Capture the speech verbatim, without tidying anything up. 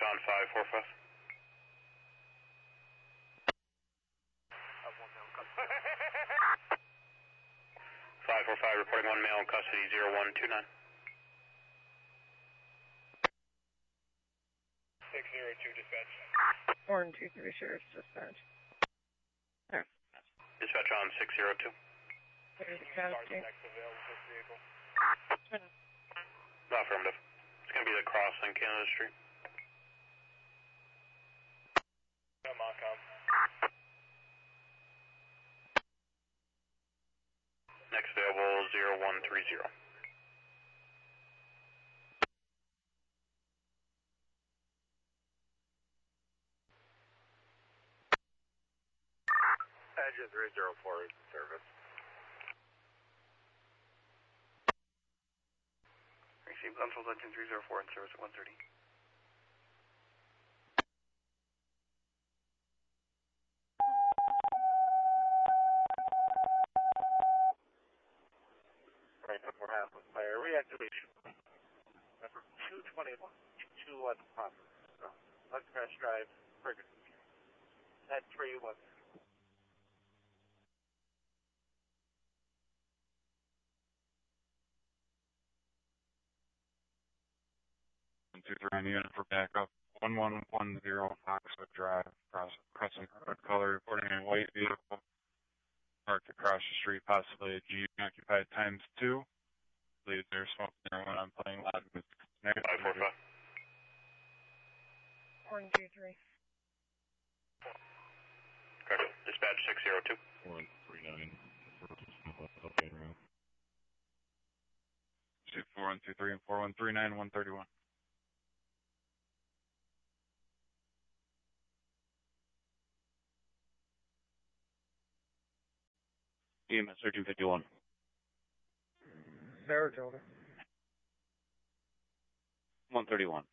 on five four five. five four five reporting one male in custody, zero one two nine. six zero two dispatch. one two three Sheriff's dispatch. There. Dispatch on six zero two. There's the casting. Affirmative. It's going to be the cross on Canada Street. Montcalm. Next available zero one three zero. Engine three zero four is in service. Received Glenfield engine three zero four in service at one thirty. Right, we're halfway. Fire reactivation. Number two twenty-one, two one Ponce. So, Lux Crash Drive, Ferguson. At three one. two three on unit for backup. one one one zero Foxwood Drive, cross, crossing red color, reporting a white vehicle parked across the street, possibly a Jeep occupied times two. Believe there's smoke there when I'm playing loud music. Negative. five four five. one two three. Correct. Dispatch six zero two. one three nine. Okay, around. two four one two three and four one three nine one thirty-one. E M S thirteen fifty-one. Saratoga. one thirty-one.